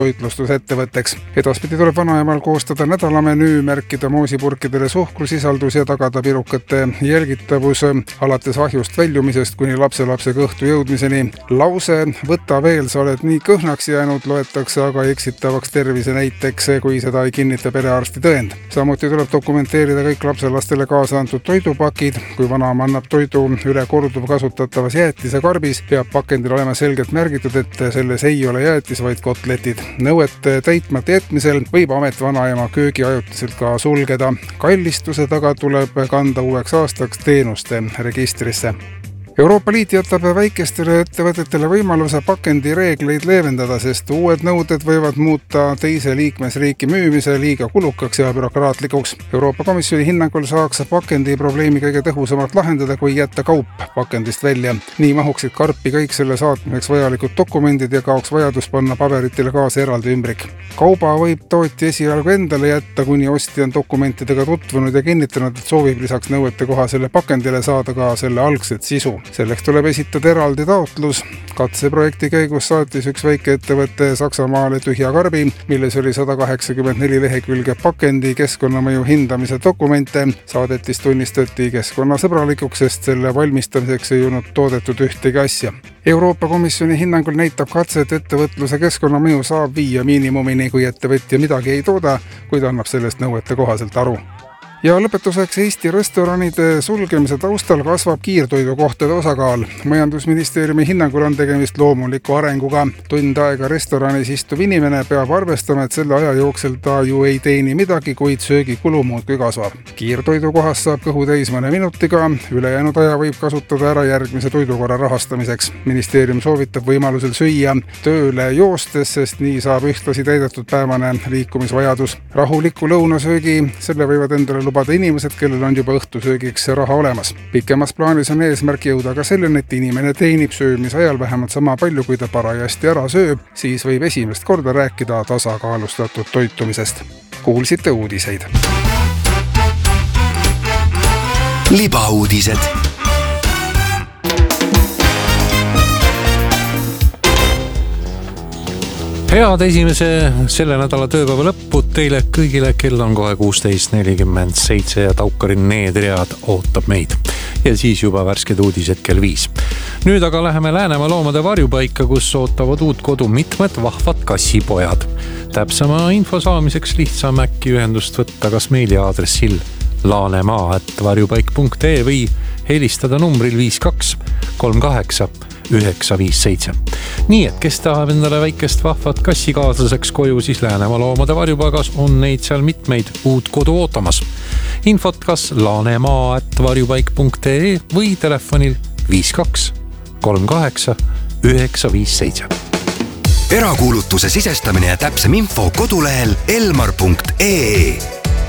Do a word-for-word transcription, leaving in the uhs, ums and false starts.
toitlustusettevõtteks. Edaspidi tuleb vanaemal koostada nädalamenüü, märkida moosipurkidele suhkrusisaldus ja tagada pirukate jälgitavus alates ahjust väljumisest kuni lapselapse kõhtu jõudmiseni. Lause "võta veel, sa oled nii kõhnaks jäänud" loetakse aga eksitavaks tervise näiteks, kui seda ei kinnita perearsti tõend. Samuti tuleb dokumenteerida kõik lapselastele kaasa antud toidupakid. Kui vanaema annab toidu üle korduv kasutatavas jäätise karbis, peab pakendil olema selgelt märgitud, et selles ei ole jäätis, vaid kotletid. Nõuete täitmata jätmisel võib amet vanaema köögi ajutiselt ka sulgeda. Kallistuse taga tuleb kanda uueks aastaks teenuste registrisse. Euroopa Liit jätab väikestele ettevõtetele võimaluse pakendireegleid leevendada, sest uued nõuded võivad muuta teise liikmesriiki müümise liiga kulukaks ja bürokraatlikuks. Euroopa Komisjoni hinnangul saaks pakendi probleemi kõige tõhusamalt lahendada, kui jätta kaup pakendist välja. Nii mahuksid karpi kõik selle saatmiseks vajalikud dokumendid ja kaoks vajadus panna paberitele kaasa eraldi ümbrik. Kauba võib tootja esialgu endale jätta, kuni ostja on dokumentidega tutvunud ja kinnitanud, et soovib lisaks nõuete kohasele pakendile saada ka selle algset sisu. Selleks tuleb esitada eraldi taotlus. Katseprojekti käigus saatis üks väike ettevõte Saksamaale tühja karbi, milles oli sada kaheksakümmend neli lehekülge pakendi keskkonnamõju hindamise dokumente. Saadetis tunnistati keskkonnasõbralikuks, sest selle valmistamiseks ei olnud toodetud ühtegi asja. Euroopa Komisjoni hinnangul näitab katse, et ettevõtluse keskkonnamõju saab viia miinimumini, kui ettevõtja midagi ei tooda, kuid annab sellest nõuete kohaselt aru. Ja lõpetuseks Eesti restoranide sulgemise taustal kasvab kiirtoidukohtade osakaal. Majandusministeeriumi hinnangul on tegemist loomuliku arenguga. Tund aega restoranis istuv inimene peab arvestama, et selle aja jooksul ta ju ei teeni midagi, kuid söögikulu muudkui kasvab. Kiirtoidukohast saab kõhu täis mõne minutiga, ülejäänud aja võib kasutada ära järgmise toidukorra rahastamiseks. Ministeerium soovitab võimalusel süüa tööle joostes, sest nii saab ühtlasi täidetud päevane liikumisvajadus. Rahuliku lõunasöögi, selle võivad endale lubada inimesed, kellel on juba õhtusöögiks raha olemas. Pikemas plaanis on eesmärk jõuda ka selleni, et inimene teenib söömise ajal vähemalt sama palju, kui ta parajasti ära sööb, siis võib esimest korda rääkida tasakaalustatud toitumisest. Kuulsite uudiseid. Libauudised. Head esimese selle nädala tööpäeva lõpud teile kõigile, kell on kohe kuusteist nelikümmend seitse ja Taukarin Needriad ootab meid. Ja siis juba värsked uudised kell viis. Nüüd aga läheme Läänemaa loomade varjupaika, kus ootavad uut kodu mitmed vahvad kassipojad. Täpsema info saamiseks lihtsam äkki ühendust võtta kas meiliaadressil laanemaa at varjupaik punkt ee või helistada numbril viis kaks kolm kaheksa üheksa viis seitse. Nii et kes tahab endale väikest vahvat kassikaaslaseks koju, siis Läänemaa loomade varjupaigas on neid seal mitmeid uut kodu ootamas. Infot kas laanemaa at varjupaik punkt ee või telefonil viis kaks kolm kaheksa üheksa viis seitse. Erakuulutuse sisestamine ja täpsem info kodulehel elmar punkt ee.